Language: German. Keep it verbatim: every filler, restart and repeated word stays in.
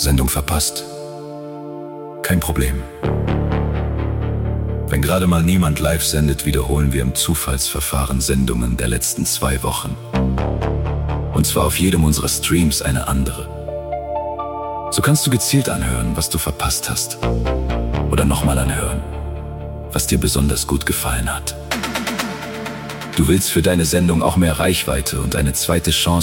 Sendung verpasst? Kein Problem. Wenn gerade mal niemand live sendet, wiederholen wir im Zufallsverfahren Sendungen der letzten zwei Wochen. Und zwar auf jedem unserer Streams eine andere. So kannst du gezielt anhören, was du verpasst hast. Oder nochmal anhören, was dir besonders gut gefallen hat. Du willst für deine Sendung auch mehr Reichweite und eine zweite Chance